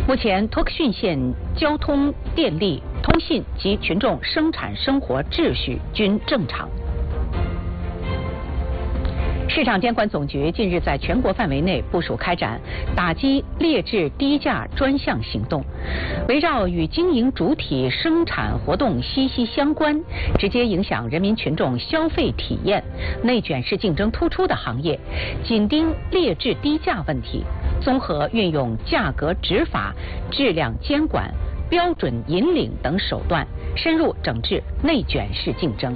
目前，托克逊县交通、电力、通信及群众生产生活秩序均正常。市场监管总局近日在全国范围内部署开展打击劣质低价专项行动，围绕与经营主体生产活动息息相关、直接影响人民群众消费体验、内卷式竞争突出的行业，紧盯劣质低价问题，综合运用价格执法、质量监管、标准引领等手段，深入整治内卷式竞争。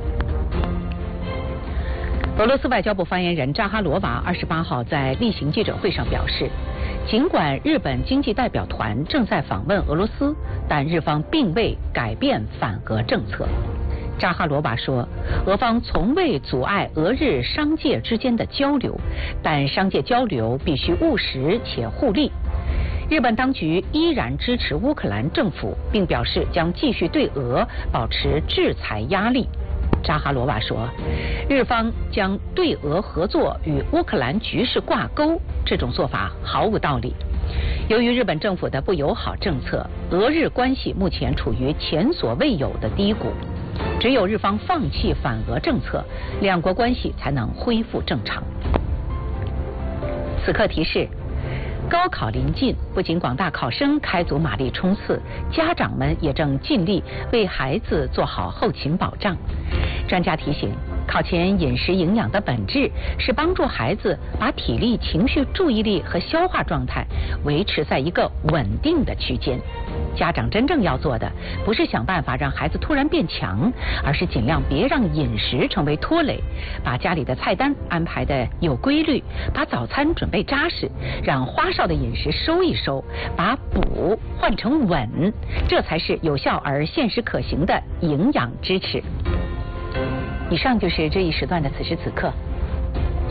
俄罗斯外交部发言人扎哈罗娃28号在例行记者会上表示，尽管日本经济代表团正在访问俄罗斯，但日方并未改变反俄政策。扎哈罗娃说，俄方从未阻碍俄日商界之间的交流，但商界交流必须务实且互利。日本当局依然支持乌克兰政府，并表示将继续对俄保持制裁压力。扎哈罗娃说，日方将对俄合作与乌克兰局势挂钩，这种做法毫无道理。由于日本政府的不友好政策，俄日关系目前处于前所未有的低谷。只有日方放弃反俄政策，两国关系才能恢复正常。此刻提示：高考临近，不仅广大考生开足马力冲刺，家长们也正尽力为孩子做好后勤保障。专家提醒，考前饮食营养的本质是帮助孩子把体力、情绪、注意力和消化状态维持在一个稳定的区间。家长真正要做的，不是想办法让孩子突然变强，而是尽量别让饮食成为拖累，把家里的菜单安排的有规律，把早餐准备扎实，让花哨的饮食收一收，把补换成稳，这才是有效而现实可行的营养支持。以上就是这一时段的此时此刻。